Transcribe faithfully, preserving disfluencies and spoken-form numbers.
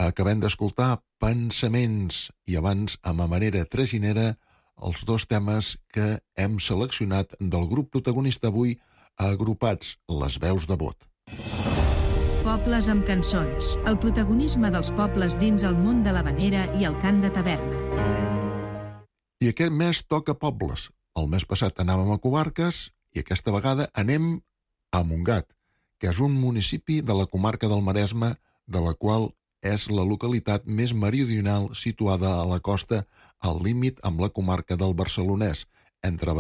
Acabem d'escoltar Pensaments i abans, a ma manera traginera, els dos temes que hem seleccionat del grup protagonista avui, agrupats Les veus de Bot. Pobles amb cançons. El protagonisme dels pobles dins el món de l'havanera i el cant de taverna. I aquest mes toca pobles. El mes passat anàvem a Covarques i aquesta vegada anem a Montgat, que és un municipi de la comarca del Maresme, de la qual és la localitat més meridional situada a la costa, al límit amb la comarca del Barcelonès, entre